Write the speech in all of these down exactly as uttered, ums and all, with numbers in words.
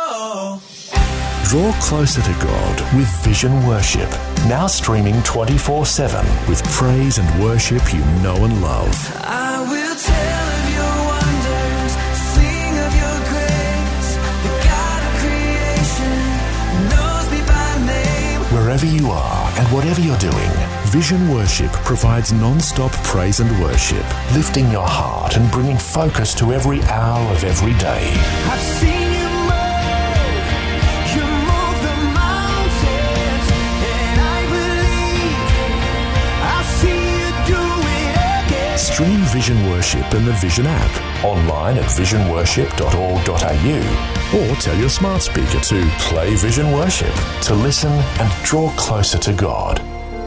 Draw closer to God with Vision Worship. Now streaming twenty-four seven with praise and worship you know and love. I will tell of your wonders, sing of your grace. The God of creation knows me by name. Wherever you are and whatever you're doing, Vision Worship provides non-stop praise and worship, lifting your heart and bringing focus to every hour of every day. I've seen you move, you move the mountains, and I believe I'll see you do it again. Stream Vision Worship in the Vision app, online at vision worship dot org dot a u, or tell your smart speaker to play Vision Worship to listen and draw closer to God.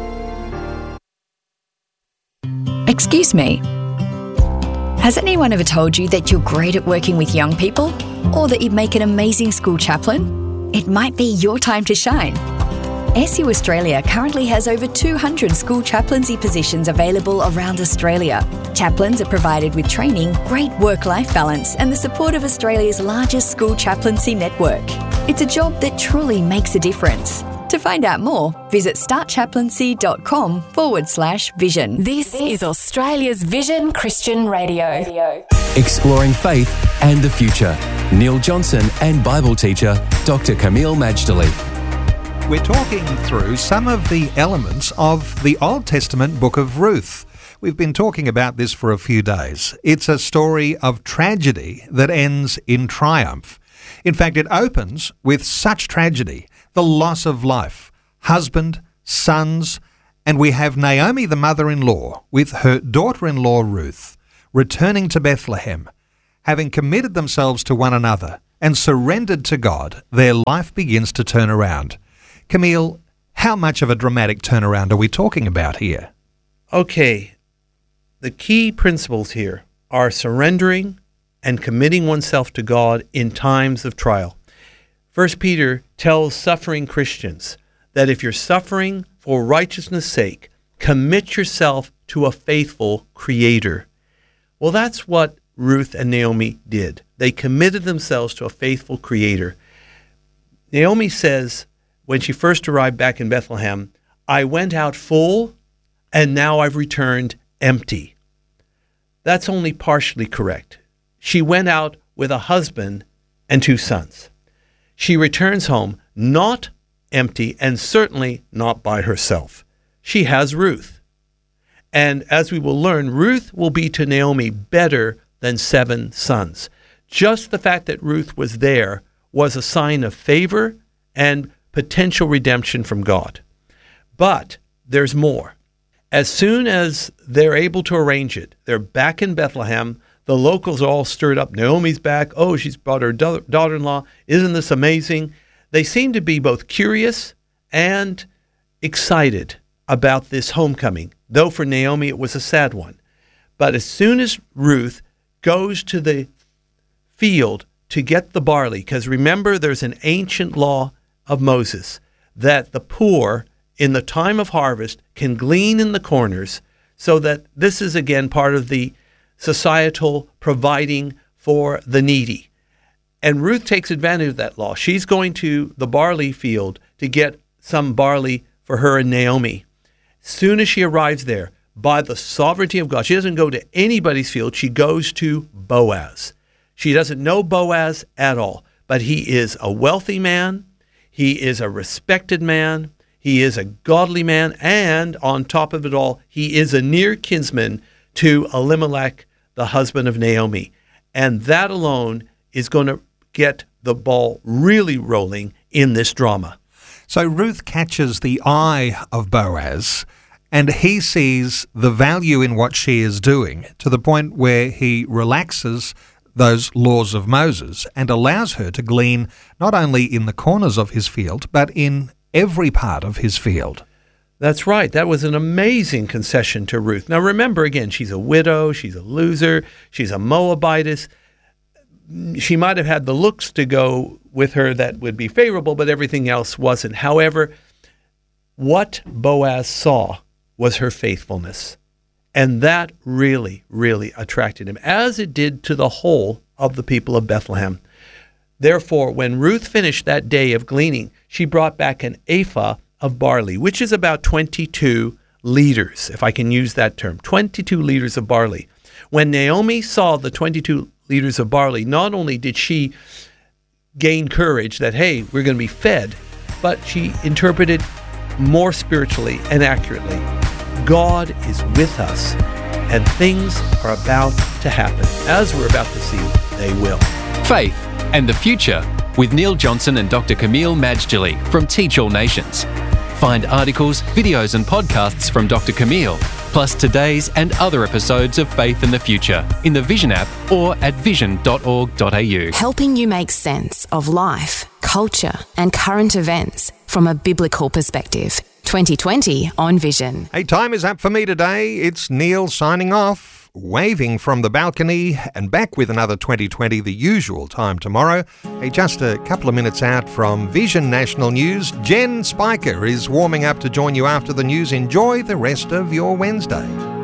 Excuse me. Has anyone ever told you that you're great at working with young people? Or that you'd make an amazing school chaplain? It might be your time to shine. S U Australia currently has over two hundred school chaplaincy positions available around Australia. Chaplains are provided with training, great work-life balance, and the support of Australia's largest school chaplaincy network. It's a job that truly makes a difference. To find out more, visit startchaplaincy.com forward slash vision. This is Australia's Vision Christian Radio. Exploring faith and the future. Neil Johnson and Bible teacher Doctor Camille Majdali. We're talking through some of the elements of the Old Testament book of Ruth. We've been talking about this for a few days. It's a story of tragedy that ends in triumph. In fact, it opens with such tragedy, the loss of life, husband, sons, and we have Naomi, the mother-in-law, with her daughter-in-law Ruth, returning to Bethlehem. Having committed themselves to one another and surrendered to God, their life begins to turn around. Camille, how much of a dramatic turnaround are we talking about here? Okay, the key principles here are surrendering and committing oneself to God in times of trial. First Peter tells suffering Christians that if you're suffering for righteousness' sake, commit yourself to a faithful Creator. Well, that's what Ruth and Naomi did. They committed themselves to a faithful Creator. Naomi says, when she first arrived back in Bethlehem, I went out full, and now I've returned empty. That's only partially correct. She went out with a husband and two sons. She returns home not empty and certainly not by herself. She has Ruth. And as we will learn, Ruth will be to Naomi better than seven sons. Just the fact that Ruth was there was a sign of favor and potential redemption from God. But there's more. As soon as they're able to arrange it, they're back in Bethlehem. The locals are all stirred up. Naomi's back. Oh, she's brought her da- daughter-in-law. Isn't this amazing? They seem to be both curious and excited about this homecoming, though for Naomi it was a sad one. But as soon as Ruth goes to the field to get the barley, because remember there's an ancient law of Moses that the poor in the time of harvest can glean in the corners, so that this is again part of the societal providing for the needy. And Ruth takes advantage of that law. She's going to the barley field to get some barley for her and Naomi. Soon as she arrives there, by the sovereignty of God, she doesn't go to anybody's field. She goes to Boaz. She doesn't know Boaz at all, but he is a wealthy man. He is a respected man. He is a godly man. And on top of it all, he is a near kinsman to Elimelech, the husband of Naomi. And that alone is going to get the ball really rolling in this drama. So Ruth catches the eye of Boaz, and he sees the value in what she is doing to the point where he relaxes those laws of Moses and allows her to glean not only in the corners of his field, but in every part of his field. That's right. That was an amazing concession to Ruth. Now remember, again, she's a widow, she's a loser, she's a Moabitess. She might have had the looks to go with her that would be favorable, but everything else wasn't. However, what Boaz saw was her faithfulness. And that really, really attracted him, as it did to the whole of the people of Bethlehem. Therefore, when Ruth finished that day of gleaning, she brought back an ephah of barley, which is about twenty-two liters, if I can use that term, twenty-two liters of barley. When Naomi saw the twenty-two liters of barley, not only did she gain courage that, hey, we're going to be fed, but she interpreted more spiritually and accurately. God is with us, and things are about to happen. As we're about to see, they will. Faith and the Future with Neil Johnson and Doctor Camille Majdali from Teach All Nations. Find articles, videos and podcasts from Doctor Camille, plus today's and other episodes of Faith and the Future in the Vision app or at vision dot org dot a u. Helping you make sense of life, culture and current events from a biblical perspective. twenty twenty on Vision. Hey, time is up for me today. It's Neil signing off, waving from the balcony, and back with another twenty twenty, the usual time tomorrow. Hey, just a couple of minutes out from Vision National News, Jen Spiker is warming up to join you after the news. Enjoy the rest of your Wednesday.